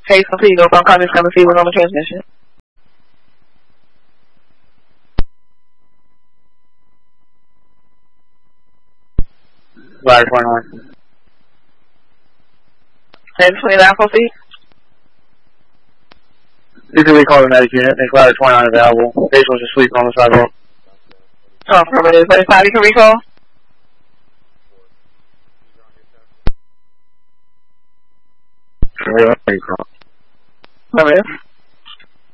Case complete. No phone comments coming to on the transmission. Ladder 29. 1029 full feet. You can recall the medic unit. Make ladder 29 available. Patients are sleeping on the sidewalk. Oh, affirmative. 35, you can recall. Recall. Affirmative.